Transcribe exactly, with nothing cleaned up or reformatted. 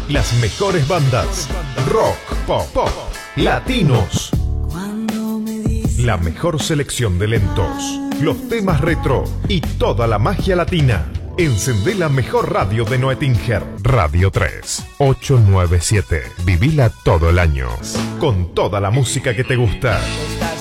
Las mejores bandas. Rock, pop, pop, latinos. La mejor selección de lentos. Los temas retro y toda la magia latina. Encendé la mejor radio de Noetinger. Radio tres, ochocientos noventa y siete. Vivila todo el año. Con toda la música que te gusta.